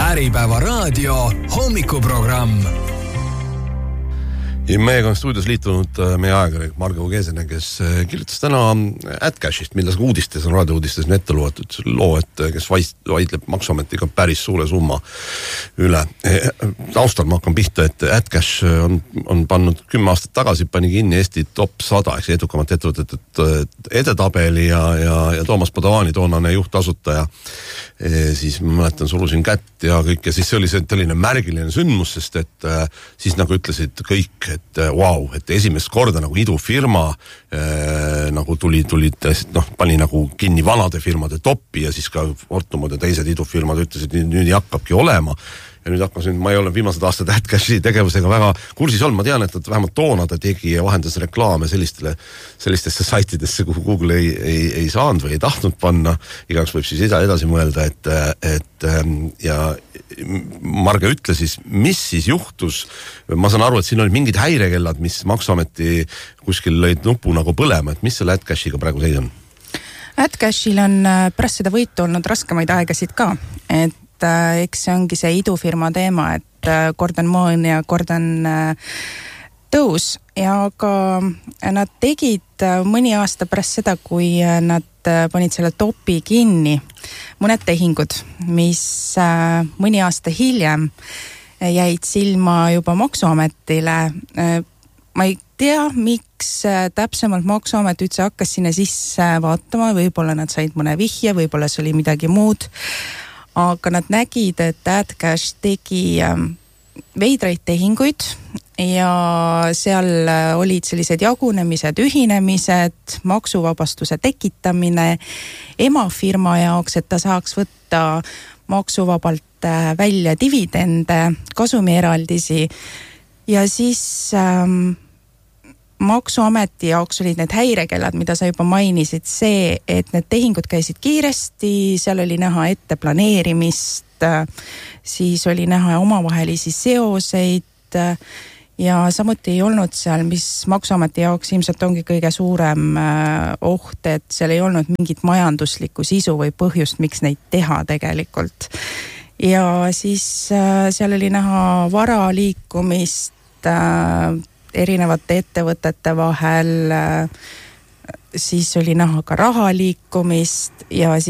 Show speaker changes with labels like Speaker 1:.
Speaker 1: Äripäeva raadio hommikuprogramm. Meiega on stuudios liitunud meie ajakirjanik Margo Keesene, kes kirjutas täna AdCashist, milles uudistes on raadiouudistes ette loetud loo, et kes vaidleb Maksuametiga päris suure summa üle. Taustal ma hakkan pihta, et AdCash on pannud 10 aastat tagasi, pani kinni Eesti top 100, eks edukamat ettevõtet edetabeli ja Toomas Padovani, toonane juhtasutaja, siis ma mäletan, sulusin kätt ja kõik, ja siis see oli selline märgiline sündmus, sest et siis nagu ütlesid kõik, et wow, et esimest korda nagu idufirma nagu tuli pani nagu kinni vanade firmade toppi ja siis ka Fortumad ja teised idufirmad ütlesid, nüüd hakkabki olema. Ja nüüd hakkasin, ma ei ole viimased aastad AdCashi tegevusega väga kursis olnud, ma tean, et vähemalt toona ta tegi ja vahendas reklaame sellistesse saitidesse, kuhu Google ei saanud või ei tahtnud panna, igaks võib siis edasi mõelda, et ja Marge ütle siis, mis siis juhtus, ma saan aru, et siin olid mingid häirekellad, mis Maksuameti kuskil lõid nupu nagu põlema, et mis selle AdCashiga praegu seis on?
Speaker 2: AdCashil on pärast seda võitu olnud raskemaid aegasid ka, et eks see ongi see idufirma teema, et kord on moon ja kord on tõus ja ka nad tegid mõni aasta pärast seda, kui nad panid selle topi kinni, mõned tehingud, mis mõni aasta hiljem jäid silma juba Maksuametile. Ma ei tea, miks täpsemalt Maksuamet üldse hakkas sinna sisse vaatama, võib-olla nad said mõne vihje, võib-olla see oli midagi muud, aga nad nägid, et AdCash tegi veidraid tehinguid ja seal olid sellised jagunemised, ühinemised, maksuvabastuse tekitamine emafirma jaoks, et ta saaks võtta maksuvabalt välja dividende, kasumieraldisi ja siis Maksuameti jaoks olid need häirekellad, mida sa juba mainisid, see, et need tehingud käisid kiiresti, seal oli näha ette planeerimist, siis oli näha omavahelisi seoseid ja samuti ei olnud seal, mis Maksuameti jaoks ilmselt ongi kõige suurem oht, et seal ei olnud mingit majanduslikku sisu või põhjust, miks neid teha tegelikult. Ja siis seal oli näha vara liikumist erinevate ettevõtete vahel, siis oli näha ka raha liikumist ja